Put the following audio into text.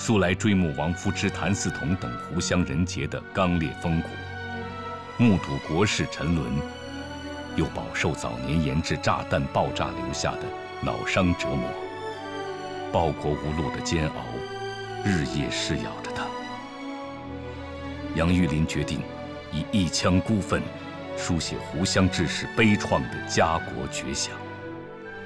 素来追慕王夫之、谭嗣同等湖湘人杰的刚烈风骨，目睹国事沉沦，又饱受早年研制炸弹爆炸留下的脑伤折磨，报国无路的煎熬，日夜噬咬着他。杨玉麟决定以一腔孤愤，书写湖湘志士悲怆的家国绝响。